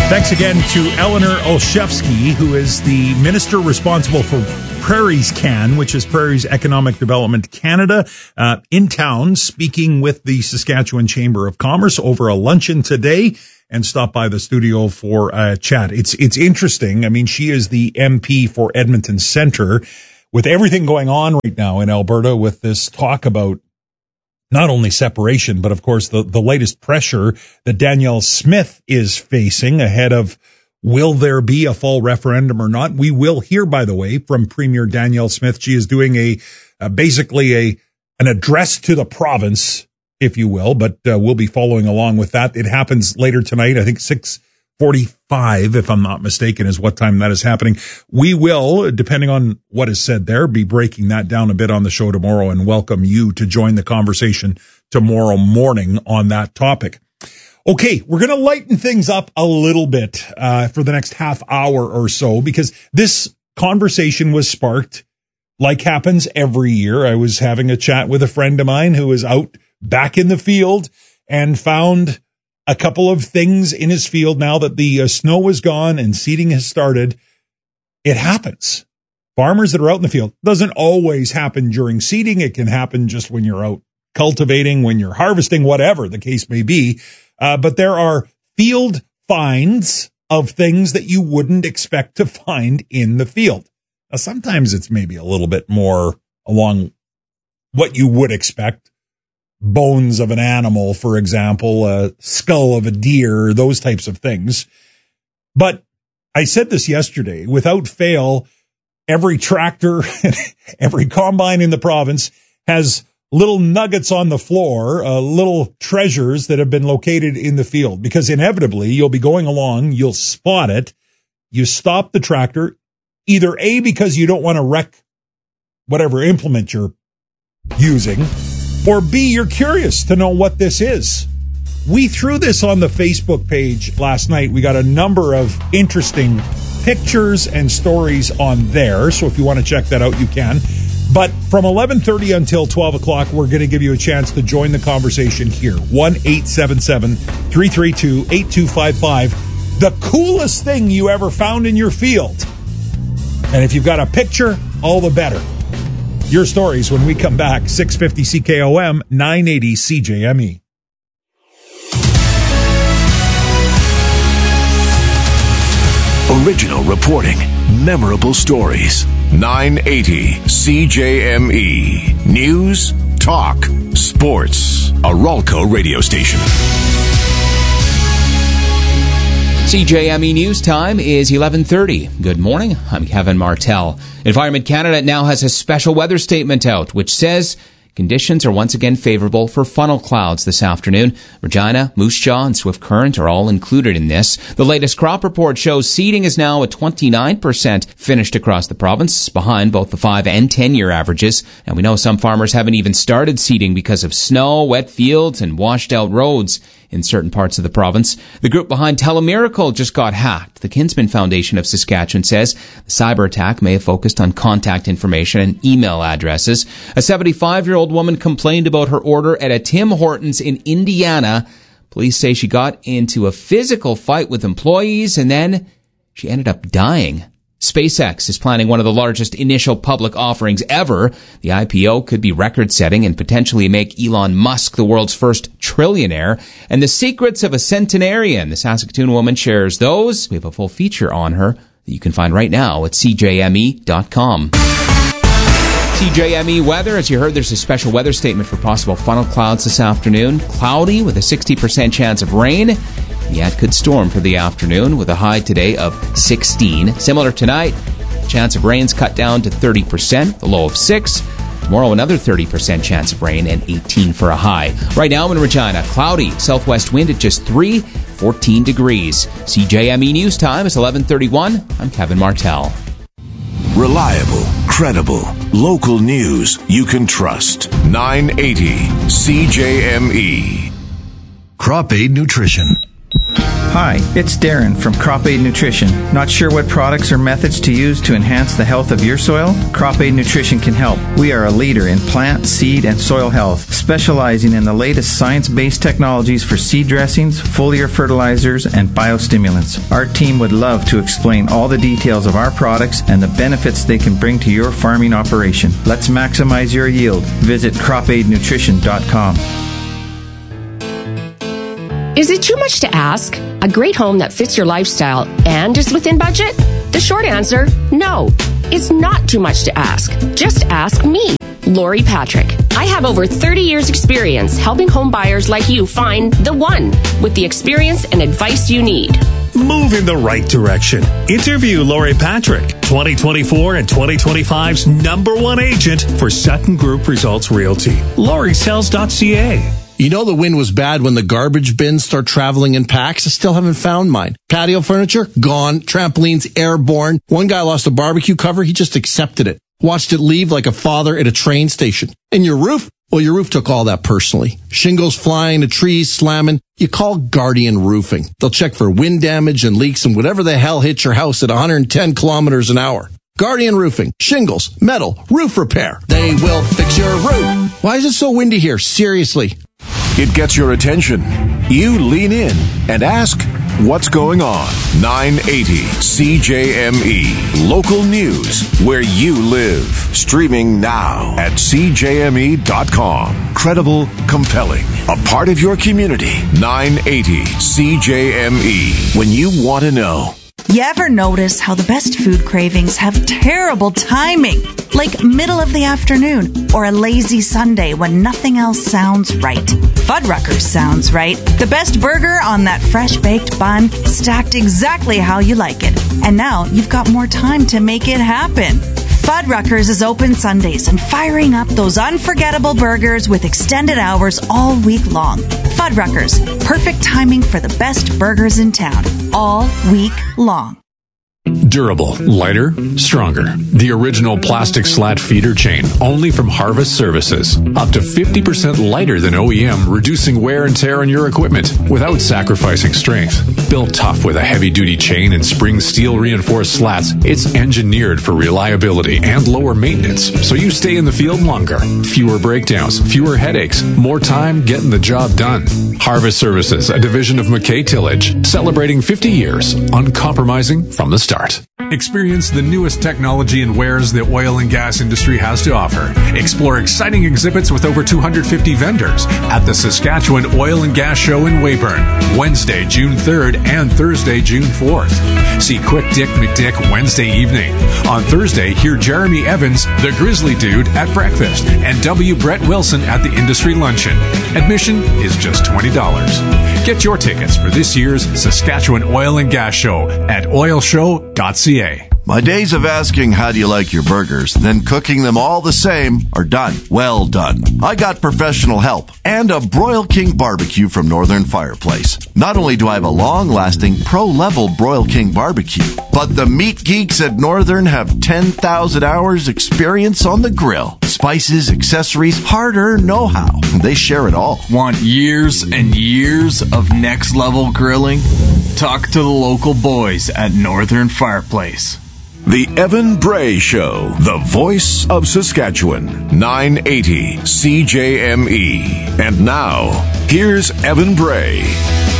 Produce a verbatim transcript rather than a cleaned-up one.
Thanks again to Eleanor Olszewski, who is the minister responsible for Prairies Can, which is Prairies Economic Development Canada, uh, in town, speaking with the Saskatchewan Chamber of Commerce over a luncheon today, and stop by the studio for a chat. It's, it's interesting. I mean, she is the M P for Edmonton Centre. With everything going on right now in Alberta, with this talk about not only separation, but of course the, the latest pressure that Danielle Smith is facing ahead of will there be a fall referendum or not. We will hear, by the way, from Premier Danielle Smith. She is doing a uh, basically a an address to the province, if you will, but uh, we'll be following along with that. It happens later tonight. I think six forty-five, if I'm not mistaken, is what time that is happening. We will, depending on what is said there, be breaking that down a bit on the show tomorrow and welcome you to join the conversation tomorrow morning on that topic. Okay, we're going to lighten things up a little bit uh, for the next half hour or so, because this conversation was sparked, like happens every year. I was having a chat with a friend of mine who is out back in the field and found a couple of things in his field now that the uh, snow is gone and seeding has started. It happens. Farmers that are out in the field, doesn't always happen during seeding. It can happen just when you're out cultivating, when you're harvesting, whatever the case may be. Uh, but there are field finds of things that you wouldn't expect to find in the field. Now, sometimes it's maybe a little bit more along what you would expect. Bones of an animal, for example, a skull of a deer, those types of things. But I said this yesterday, without fail, every tractor, every combine in the province has little nuggets on the floor, uh, little treasures that have been located in the field, because inevitably you'll be going along, you'll spot it, you stop the tractor, either A, because you don't want to wreck whatever implement you're using, or B, you're curious to know what this is. We threw this on the Facebook page last night. We got a number of interesting pictures and stories on there, so if you want to check that out, you can. But from eleven thirty until twelve o'clock, we're going to give you a chance to join the conversation here. one eight seven seven, three three two, eight two five five. The coolest thing you ever found in your field. And if you've got a picture, all the better. Your stories when we come back. six fifty C K O M, nine eighty C J M E. Original reporting, memorable stories. nine eighty C J M E. News, talk, sports. A Ralco radio station. C J M E News time is eleven thirty. Good morning. I'm Kevin Martell. Environment Canada now has a special weather statement out, which says conditions are once again favorable for funnel clouds this afternoon. Regina, Moose Jaw, and Swift Current are all included in this. The latest crop report shows seeding is now at twenty-nine percent finished across the province, behind both the five and ten-year averages. And we know some farmers haven't even started seeding because of snow, wet fields, and washed-out roads in certain parts of the province. The group behind Telemiracle just got hacked. The Kinsman Foundation of Saskatchewan says the cyber attack may have focused on contact information and email addresses. A seventy-five-year-old woman complained about her order at a Tim Hortons in Indiana. Police say she got into a physical fight with employees and then she ended up dying. SpaceX is planning one of the largest initial public offerings ever. The I P O could be record-setting and potentially make Elon Musk the world's first trillionaire. And the secrets of a centenarian. The Saskatoon woman shares those. We have a full feature on her that you can find right now at C J M E dot com. C J M E weather. As you heard, there's a special weather statement for possible funnel clouds this afternoon. Cloudy with a sixty percent chance of rain. Yeah, it could storm for the afternoon with a high today of sixteen. Similar tonight, chance of rain's cut down to thirty percent, the low of six. Tomorrow, another thirty percent chance of rain and eighteen for a high. Right now in Regina, cloudy, southwest wind at just three, fourteen degrees. C J M E News time is eleven thirty-one. I'm Kevin Martell. Reliable, credible, local news you can trust. nine eighty C J M E. Crop Aid Nutrition. Hi, it's Darren from Crop Aid Nutrition. Not sure what products or methods to use to enhance the health of your soil? Crop Aid Nutrition can help. We are a leader in plant, seed, and soil health, specializing in the latest science-based technologies for seed dressings, foliar fertilizers, and biostimulants. Our team would love to explain all the details of our products and the benefits they can bring to your farming operation. Let's maximize your yield. Visit crop aid nutrition dot com. Is it too much to ask? A great home that fits your lifestyle and is within budget? The short answer, no. It's not too much to ask. Just ask me, Lori Patrick. I have over thirty years experience helping home buyers like you find the one with the experience and advice you need. Move in the right direction. Interview Lori Patrick, twenty twenty-four and twenty twenty-five's number one agent for Sutton Group Results Realty. Lori Sells dot C A. You know the wind was bad when the garbage bins start traveling in packs? I still haven't found mine. Patio furniture? Gone. Trampolines? Airborne. One guy lost a barbecue cover. He just accepted it. Watched it leave like a father at a train station. And your roof? Well, your roof took all that personally. Shingles flying, the trees slamming. You call Guardian Roofing. They'll check for wind damage and leaks and whatever the hell hits your house at one hundred ten kilometers an hour. Guardian Roofing, shingles, metal, roof repair. They will fix your roof. Why is it so windy here? Seriously. It gets your attention. You lean in and ask, what's going on? nine eighty C J M E. Local news where you live. Streaming now at C J M E dot com. Credible, compelling. A part of your community. nine eighty C J M E. When you want to know. You ever notice how the best food cravings have terrible timing? Like middle of the afternoon or a lazy Sunday when nothing else sounds right. Fuddruckers sounds right. The best burger on that fresh-baked bun, stacked exactly how you like it. And now you've got more time to make it happen. Fuddruckers is open Sundays and firing up those unforgettable burgers with extended hours all week long. Fuddruckers, perfect timing for the best burgers in town, all week long. Durable, lighter, stronger. The original plastic slat feeder chain, only from Harvest Services. Up to fifty percent lighter than O E M, reducing wear and tear on your equipment without sacrificing strength. Built tough with a heavy-duty chain and spring steel reinforced slats, it's engineered for reliability and lower maintenance, so you stay in the field longer. Fewer breakdowns, fewer headaches, more time getting the job done. Harvest Services, a division of McKay Tillage, celebrating fifty years, uncompromising from the start. Experience the newest technology and wares the oil and gas industry has to offer. Explore exciting exhibits with over two hundred fifty vendors at the Saskatchewan Oil and Gas Show in Weyburn, Wednesday, June third and Thursday, June fourth. See Quick Dick McDick Wednesday evening. On Thursday, hear Jeremy Evans, the Grizzly Dude, at breakfast, and W. Brett Wilson at the Industry Luncheon. Admission is just twenty dollars. Get your tickets for this year's Saskatchewan Oil and Gas Show at oil show dot c a. My days of asking how do you like your burgers, then cooking them all the same, are done. Well done. I got professional help and a Broil King barbecue from Northern Fireplace. Not only do I have a long-lasting, pro-level Broil King barbecue, but the meat geeks at Northern have ten thousand hours experience on the grill. Spices, accessories, hard-earned know-how. They share it all. Want years and years of next-level grilling? Talk to the local boys at Northern Fireplace. The Evan Bray Show, the voice of Saskatchewan, nine eighty C J M E. And now, here's Evan Bray.